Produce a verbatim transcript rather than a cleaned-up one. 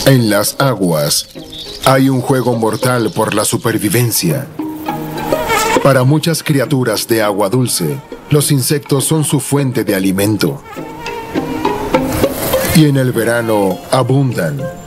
En las aguas hay un juego mortal por la supervivencia. Para muchas criaturas de agua dulce, los insectos son su fuente de alimento. Y en el verano abundan